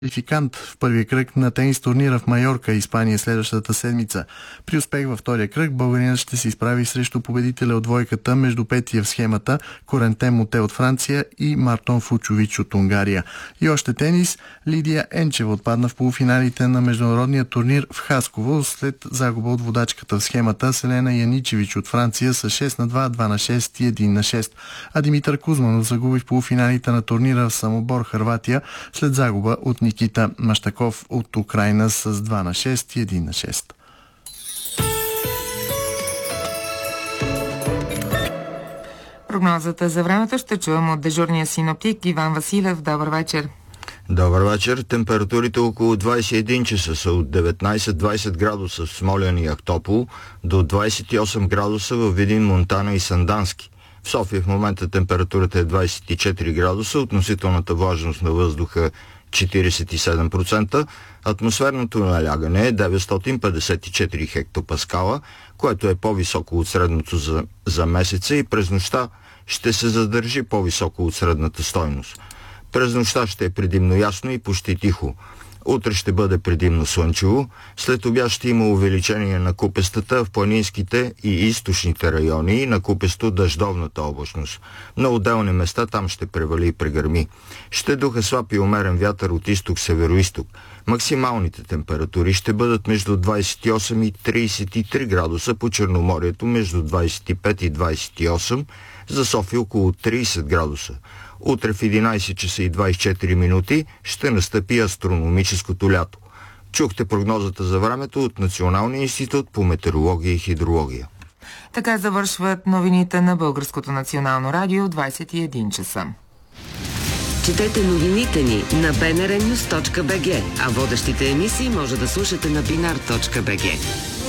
квалификант в първия кръг на тенис турнира в Майорка, Испания, следващата седмица. При успех във втория кръг българинът ще се изправи срещу победителя от двойката между петия в схемата Корентен Моте от Франция и Мартон Фучович от Унгария. И още тенис. Лидия Енчева отпадна в полуфиналите на международния турнир в Хасково след загуба от водачката в схемата Селена Яничевич от Франция с 6-2, 2-6 и 1-6. А Димитър Кузманов загуби в полуфиналите на турнира в Самобор, Хърватия, след загуба от Никита Маштаков от Украйна с 2-6 и 1-6. Прогнозата за времето ще чуем от дежурния синоптик Иван Василев. Добър вечер. Добър вечер. Температурите около 21 часа са от 19-20 градуса в Смолян и Ахтопол до 28 градуса в Видин, Монтана и Сандански. В София в момента температурата е 24 градуса, относителната влажност на въздуха 47%, атмосферното налягане е 954 хектопаскала, което е по-високо от средното за месеца и през нощта ще се задържи по-високо от средната стойност. През нощта ще е предимно ясно и почти тихо. Утре ще бъде предимно слънчево, след обяд ще има увеличение на купестата в планинските и източните райони и на купесто дъждовната облачност. На отделни места там ще превали и прегърми. Ще духа слаб и умерен вятър от изток-североизток. Максималните температури ще бъдат между 28 и 33 градуса, по Черноморието между 25 и 28, за София около 30 градуса. Утре в 11 часа и 24 минути ще настъпи астрономическото лято. Чухте прогнозата за времето от Националния институт по метеорология и хидрология. Така завършват новините на Българското национално радио 21 часа. Четете новините ни на bnrnews.bg, а водещите емисии може да слушате на binar.bg.